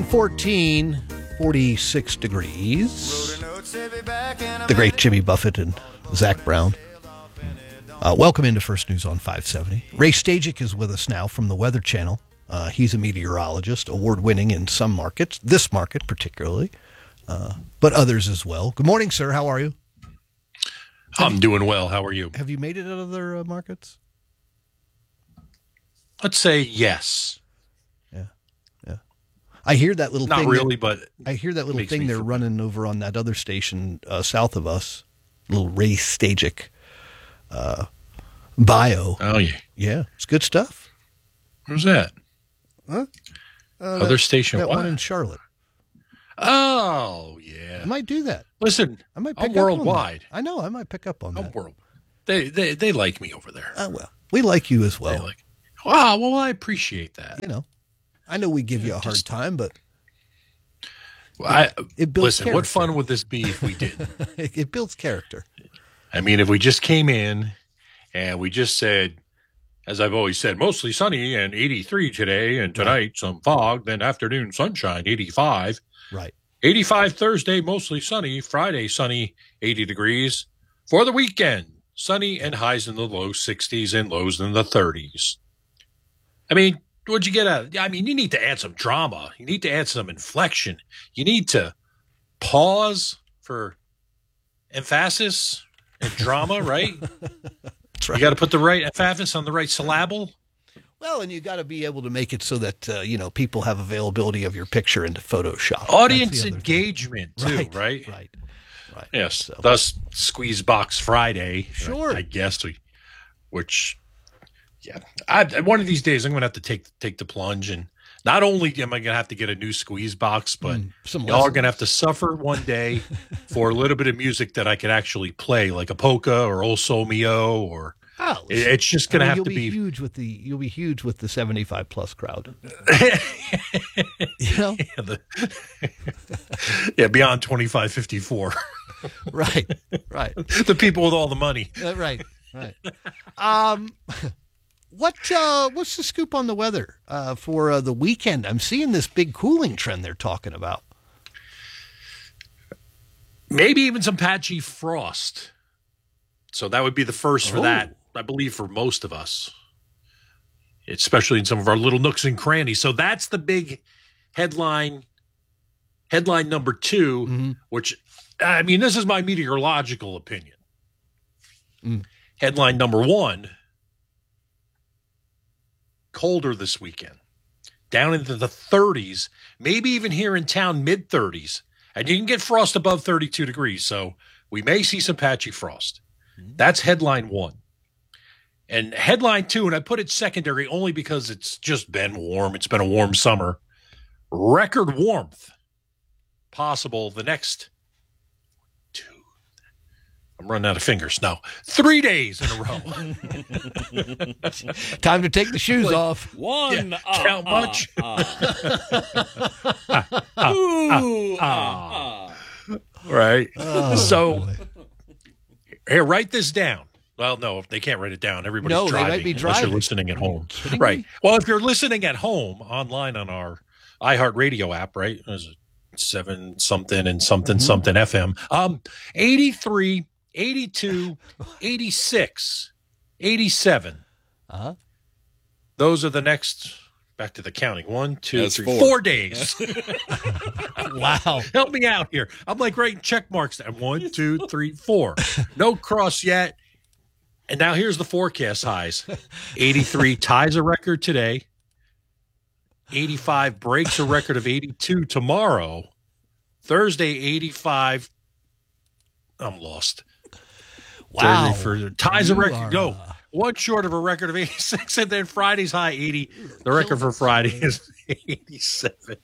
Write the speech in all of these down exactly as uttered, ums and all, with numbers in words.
fourteen, forty-six degrees. The great Jimmy Buffett and Zach Brown. Uh, welcome into First News on five seventy. Ray Stajic is with us now from the Weather Channel. Uh, he's a meteorologist, award-winning in some markets, this market particularly, uh, but others as well. Good morning, sir. How are you? I'm you, doing well. How are you? Have you made it out of other uh, markets? Let's say yes. Yeah, yeah. I hear that little Not thing. Not really, that, but I hear that little thing they're feel... running over on that other station uh, south of us. Little Ray Stajic uh, bio. Oh yeah, yeah. It's good stuff. Where's that? Huh? Uh, Other that, station. That what? one in Charlotte. Oh yeah. I might do that. Listen, I might pick I'm up worldwide. On that. I know. I might pick up on I'm that. World. They they they like me over there. Uh, well, we like you as well. They like. Wow. Well, I appreciate that. You know, I know we give you a hard Just, time, but well, I, it builds listen. character. What fun would this be if we didn't? it, it builds character. I mean, if we just came in and we just said, as I've always said, mostly sunny and eighty-three today, and tonight right. some fog, then afternoon sunshine, eighty-five. Right. eighty-five Thursday, mostly sunny. Friday, sunny, eighty degrees. For the weekend, sunny and highs in the low sixties and lows in the thirties. I mean, what'd you get out of it? I mean, you need to add some drama. You need to add some inflection. You need to pause for emphasis and drama, right? That's right. You got to put the right emphasis on the right syllable. Well, and you got to be able to make it so that, uh, you know, people have availability of your picture into Photoshop. Audience engagement, thing. too, right? Right, right. right. Yes. So. Thus, Squeeze Box Friday. Sure. I, I guess we, which, yeah. I, one of these days, I'm going to have to take take the plunge. And not only am I going to have to get a new Squeeze Box, but mm, y'all are going to have to suffer one day for a little bit of music that I could actually play, like a polka or Old Soul Mio or... Oh, it's just going to have to be, be huge with the. You'll be huge with the seventy-five plus crowd. You know, yeah, the, yeah beyond twenty-five, fifty-four. Right, right. The people with all the money. Uh, right, right. Um, what uh, what's the scoop on the weather uh, for uh, the weekend? I'm seeing this big cooling trend they're talking about. Maybe even some patchy frost. So that would be the first for oh. that. I believe for most of us, especially in some of our little nooks and crannies. So that's the big headline, headline number two, mm-hmm. which, I mean, this is my meteorological opinion. Mm. Headline number one, colder this weekend, down into the thirties, maybe even here in town, mid thirties. And you can get frost above thirty-two degrees. So we may see some patchy frost. Mm-hmm. That's headline one. And headline two, and I put it secondary only because it's just been warm. It's been a warm summer. Record warmth possible the next two. I'm running out of fingers. No, three days in a row. Time to take the shoes like, off. One. Yeah, uh, count uh, much. Uh, uh. Ooh, uh, uh. Right. Oh, so boy. Here, write this down. Well, no, they can't write it down. Everybody's no, driving, they might be unless driving. you're listening at home. Right. Me? Well, if you're listening at home online on our iHeartRadio app, right? There's seven something and something mm-hmm. something F M. Um, eighty-three, eighty-two, eighty-six, eighty-seven. Uh-huh. Those are the next, back to the counting. One, two, That's three, four, four days. Wow. Help me out here. I'm like writing check marks down. One, two, three, four. No cross yet. And now here's the forecast highs. eighty-three ties a record today. eighty-five breaks a record of eighty-two tomorrow. Thursday, eighty-five. I'm lost. Wow. For, ties you a record. Are, Go. Uh... One short of a record of eighty-six. And then Friday's high, eighty. The record for Friday is eighty-seven.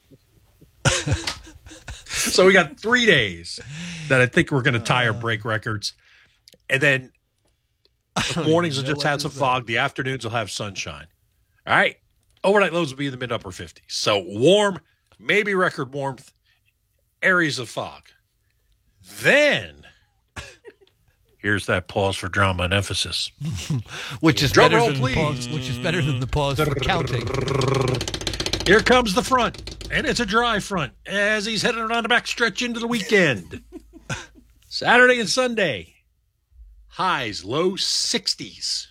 So we got three days that I think we're going to tie or break records. And then the mornings will just have some fog. The afternoons will have sunshine. All right. Overnight lows will be in the mid-upper fifties. So warm, maybe record warmth, areas of fog. Then, here's that pause for drama and emphasis. which is Drum better roll, than please. the pause, which is better than the pause for counting. Here comes the front. And it's a dry front as he's heading on the back stretch into the weekend. Saturday and Sunday, highs, low sixties.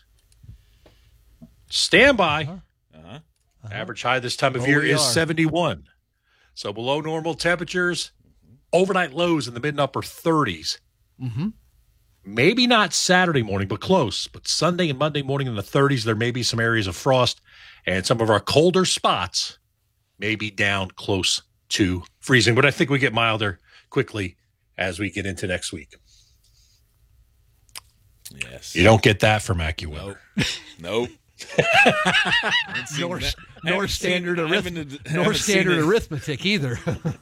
Standby. Uh-huh. Uh-huh. Uh-huh. Average high this time of Oh, year we is are. seventy-one. So below normal temperatures, overnight lows in the mid and upper thirties. Mm-hmm. Maybe not Saturday morning, but close. But Sunday and Monday morning in the thirties, there may be some areas of frost, and some of our colder spots may be down close to freezing. But I think we get milder quickly as we get into next week. Yes. You don't get that from AccuWeather. Nope. Nope. Nor, that. nor Haven't standard, seen- arith- haven't- nor haven't seen standard it. arithmetic either.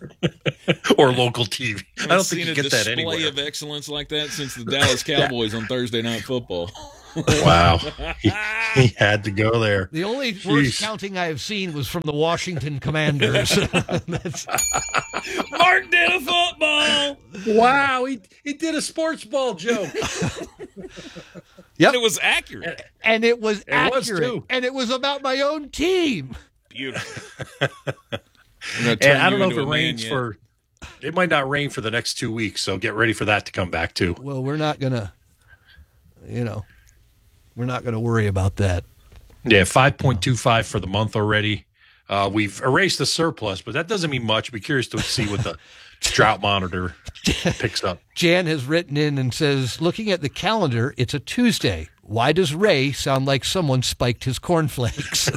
Or local T V. I don't Haven't think seen you a get that display anywhere. of excellence like that since the Dallas Cowboys on Thursday Night Football. Wow. He, he had to go there. The only worst Jeez. counting I have seen was from the Washington Commanders. That's, Mark did a football. Wow. He, he did a sports ball joke. Yep. It was accurate. and it was It was, accurate. too. And it was about my own team. Beautiful. I'm gonna turn And I don't you know if into it a man rains yet. for, it might not rain for the next two weeks. So get ready for that to come back too. Well, we're not going to, you know, we're not going to worry about that. Yeah, five point two five for the month already. Uh, we've erased the surplus, but that doesn't mean much. Be curious to see what the drought monitor picks up. Jan has written in and says, looking at the calendar, it's a Tuesday. Why does Ray sound like someone spiked his cornflakes?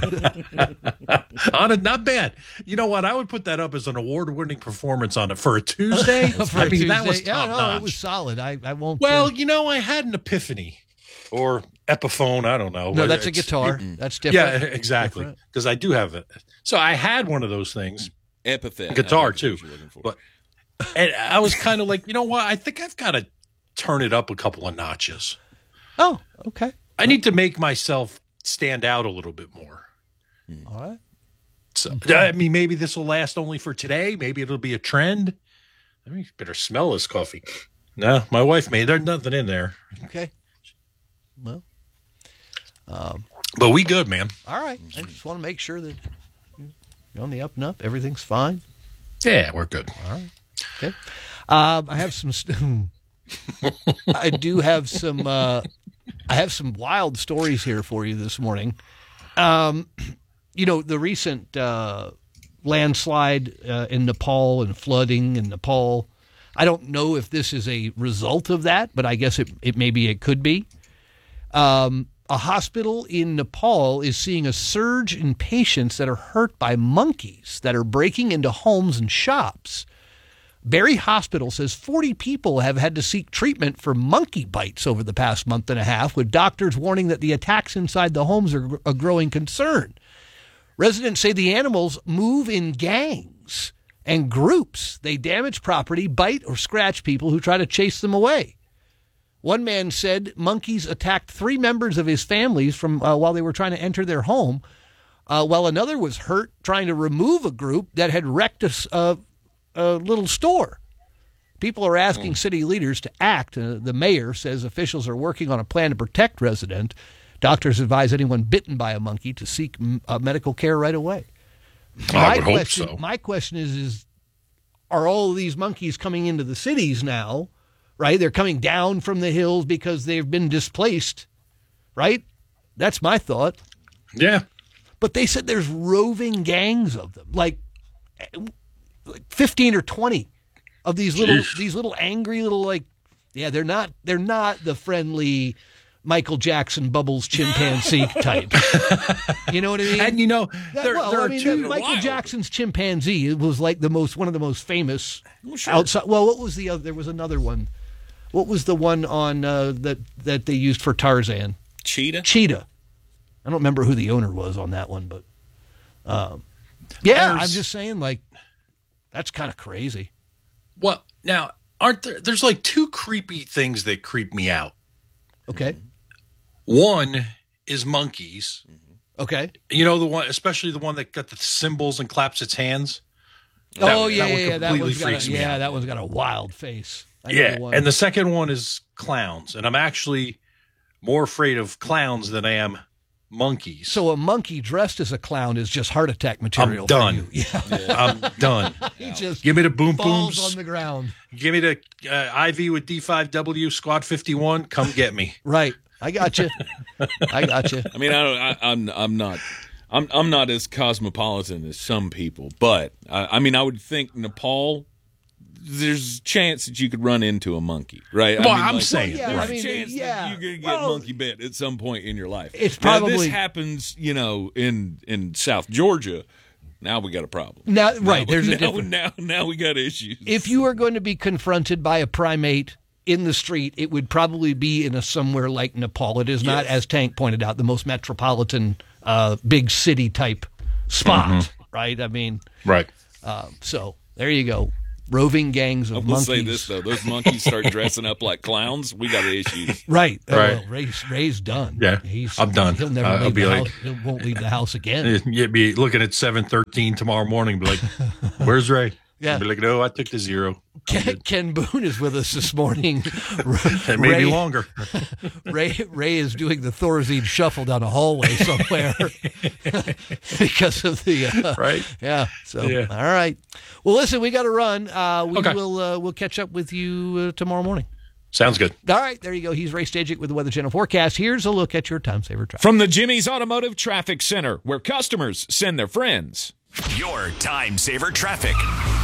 On it, not bad. You know what? I would put that up as an award-winning performance on it for a Tuesday. For I a mean, that Tuesday? was yeah, top no, notch. it was solid. I, I won't. Well, uh, you know, I had an epiphany or Epiphone. I don't know. no, that's a It's- guitar. That's different. Yeah, exactly. Different. Because I do have it. So I had one of those things, Epithet. Guitar, I think is too. what you're looking for. but and I was kind of like, you know what? I think I've got to turn it up a couple of notches. Oh, okay. I need to make myself stand out a little bit more. All right. So, I mean, maybe this will last only for today. Maybe it'll be a trend. I mean, you better smell this coffee. No, my wife made. There's nothing in there. Okay. Well, But we good, man. all right. I just want to make sure that you're on the up and up. Everything's fine. Yeah, we're good. Okay. Um, I have some. St- I do have some. Uh, I have some wild stories here for you this morning. Um, you know, the recent uh, landslide uh, in Nepal and flooding in Nepal. I don't know if this is a result of that, but I guess it, it maybe it could be. Um, a hospital in Nepal is seeing a surge in patients that are hurt by monkeys that are breaking into homes and shops. Barry Hospital says forty people have had to seek treatment for monkey bites over the past month and a half, with doctors warning that the attacks inside the homes are a growing concern. Residents say the animals move in gangs and groups. They damage property, bite or scratch people who try to chase them away. One man said monkeys attacked three members of his families from uh, while they were trying to enter their home, uh, while another was hurt trying to remove a group that had wrecked a, s- a, a little store. People are asking city leaders to act. Uh, the mayor says officials are working on a plan to protect residents. Doctors advise anyone bitten by a monkey to seek m- uh, medical care right away. I would hope question, so. My question is, is are all of these monkeys coming into the cities now, right? They're coming down from the hills because they've been displaced, right? That's my thought. Yeah. But they said there's roving gangs of them, like, like fifteen or twenty of these little Jeez. these little angry little like, yeah, they're not they're not the friendly Michael Jackson Bubbles chimpanzee type. You know what I mean? And you know, That- there, well, there I are mean, two. that Michael wild. Jackson's chimpanzee it was like the most one of the most famous Well, sure. outside. Well, what was the other? There was another one. What was the one on uh, that that they used for Tarzan? Cheetah. Cheetah. I don't remember who the owner was on that one, but um, yeah, There's- I'm just saying, like, that's kind of crazy. Well, now, aren't there? There's like two creepy things that creep me out. Okay, One is monkeys. okay. You know the one, especially the one that got the cymbals and claps its hands. That- oh yeah, that one yeah, yeah. That completely one's got freaks a, me yeah, out. that one's got a wild face. I know Yeah, the one. and the second one is clowns, and I'm actually more afraid of clowns than I am monkeys. So a monkey dressed as a clown is just heart attack material. I'm done. For you. Yeah. Yeah. I'm done. He just Give me the boom falls booms on the ground. Give me the uh, I V with D five W Squad fifty-one. Come get me. Right. I got you. I got you. I mean, I, don't, I, I'm I'm not I'm I'm not as cosmopolitan as some people, but I, I mean, I would think Nepal. There's a chance that you could run into a monkey, right? Well, I mean, I'm like, saying, yeah, there's I a mean, chance yeah. that you're going to get Well, monkey bit at some point in your life. It's now, probably this happens, you know, in in South Georgia. Now we got a problem. Now, right? Now, There's now, a difference. now now we got issues. If you are going to be confronted by a primate in the street, it would probably be in a somewhere like Nepal. It is not, Yes. as Tank pointed out, the most metropolitan, uh, big city type spot, Mm-hmm. right? I mean, Right. uh, so there you go. Roving gangs of I will monkeys. say this though: those monkeys start dressing up like clowns. We got issues. Right. Uh, Right. well, Ray's, Ray's done. Yeah, He's, I'm done. He'll never Uh, I'll leave be the like- house. He won't leave the house again. You'd be looking at seven thirteen tomorrow morning, be like, where's Ray? Yeah. I'd be like, no, I took the zero. Ken, Ken Boone is with us this morning. It may Ray, be longer. Ray, Ray is doing the Thorazine shuffle down a hallway somewhere because of the uh, Right. Yeah. So Yeah. all right. Well, listen, we got to run. Uh, we Okay. will uh, we'll catch up with you uh, tomorrow morning. Sounds good. All right. There you go. He's Ray Stajic with the Weather Channel forecast. Here's a look at your time saver traffic. From the Jimmy's Automotive Traffic Center, where customers send their friends. Your time saver traffic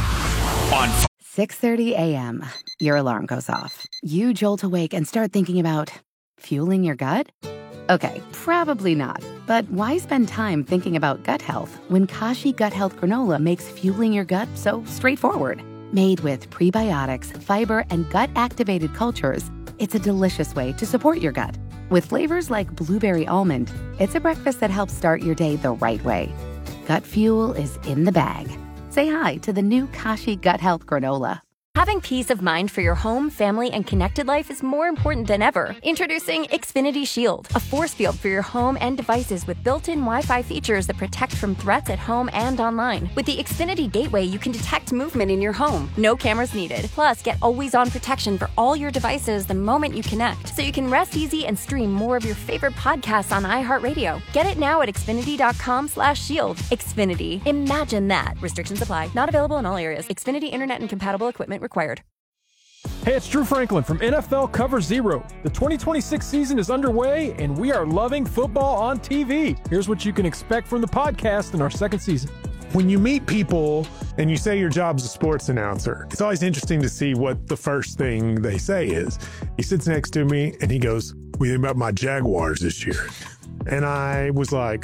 on six thirty a.m. Your alarm goes off. You jolt awake and start thinking about fueling your gut? Okay, probably not. But why spend time thinking about gut health when Kashi Gut Health Granola makes fueling your gut so straightforward? Made with prebiotics, fiber, and gut-activated cultures, it's a delicious way to support your gut. With flavors like blueberry almond, it's a breakfast that helps start your day the right way. Gut fuel is in the bag. Say hi to the new Kashi Gut Health Granola. Having peace of mind for your home, family, and connected life is more important than ever. Introducing Xfinity Shield, a force field for your home and devices with built-in Wi-Fi features that protect from threats at home and online. With the Xfinity Gateway, you can detect movement in your home. No cameras needed. Plus, get always-on protection for all your devices the moment you connect, so you can rest easy and stream more of your favorite podcasts on iHeartRadio. Get it now at Xfinity.com slash shield. Xfinity. Imagine that. Restrictions apply. Not available in all areas. Xfinity Internet and compatible equipment required. Hey, it's Drew Franklin from N F L Cover Zero. The twenty twenty-six season is underway, and we are loving football on T V. Here's what you can expect from the podcast in our second season. When you meet people and you say your job's a sports announcer, it's always interesting to see what the first thing they say is. He sits next to me and he goes, "What do you think about my Jaguars this year?" And I was like,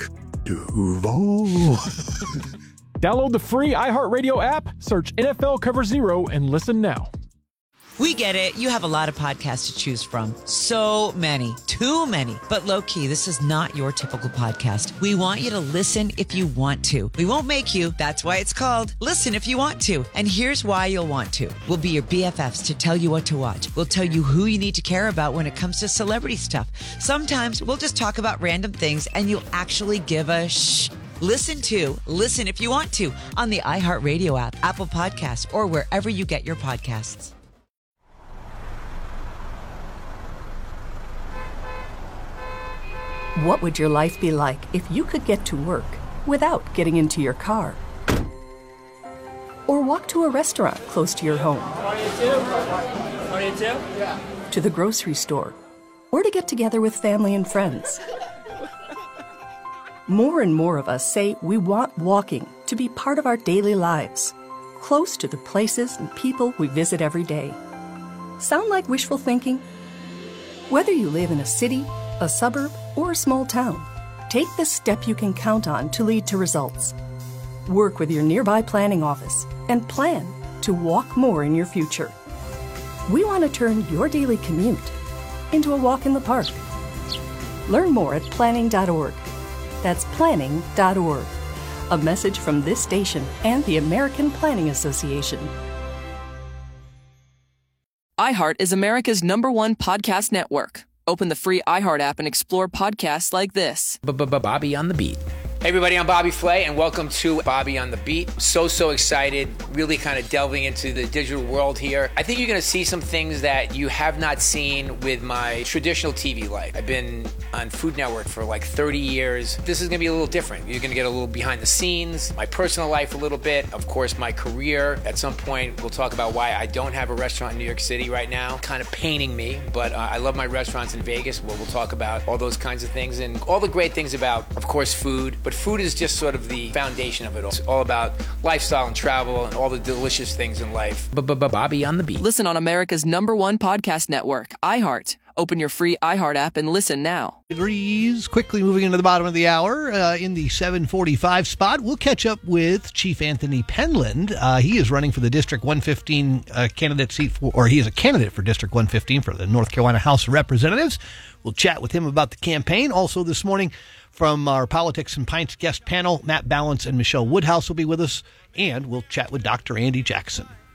Duval. Download the free iHeartRadio app, search N F L Cover Zero, and listen now. We get it. You have a lot of podcasts to choose from. So many. Too many. But low-key, this is not your typical podcast. We want you to listen if you want to. We won't make you. That's why it's called Listen If You Want To. And here's why you'll want to. We'll be your B F Fs to tell you what to watch. We'll tell you who you need to care about when it comes to celebrity stuff. Sometimes we'll just talk about random things and you'll actually give a shh. Listen to Listen If You Want To on the iHeartRadio app, Apple Podcasts, or wherever you get your podcasts. What would your life be like if you could get to work without getting into your car? Or walk to a restaurant close to your home? To the grocery store? Or to get together with family and friends? More and more of us say we want walking to be part of our daily lives, close to the places and people we visit every day. Sound like wishful thinking? Whether you live in a city, a suburb, or a small town, take the step you can count on to lead to results. Work with your nearby planning office and plan to walk more in your future. We want to turn your daily commute into a walk in the park. Learn more at planning dot org. That's planning dot org. A message from this station and the American Planning Association. iHeart is America's number one podcast network. Open the free iHeart app and explore podcasts like this. Bobby on the Beat. Hey everybody, I'm Bobby Flay, and welcome to Bobby on the Beat. So, so excited, really kind of delving into the digital world here. I think you're going to see some things that you have not seen with my traditional T V life. I've been on Food Network for like thirty years. This is going to be a little different. You're going to get a little behind the scenes, my personal life a little bit, of course, my career. At some point, we'll talk about why I don't have a restaurant in New York City right now, kind of paining me, but uh, I love my restaurants in Vegas, where we'll talk about all those kinds of things and all the great things about, of course, food. But food is just sort of the foundation of it all. It's all about lifestyle and travel and all the delicious things in life. Bobby on the Beat. Listen on America's number one podcast network, iHeart. Open your free iHeart app and listen now. Degrees. Quickly moving into the bottom of the hour uh, in the seven forty-five spot. We'll catch up with Chief Anthony Penland. Uh, he is running for the District one fifteen uh, candidate seat, for, or he is a candidate for District one fifteen for the North Carolina House of Representatives. We'll chat with him about the campaign. Also this morning from our Politics and Pints guest panel, Matt Balance and Michelle Woodhouse will be with us, and we'll chat with Doctor Andy Jackson.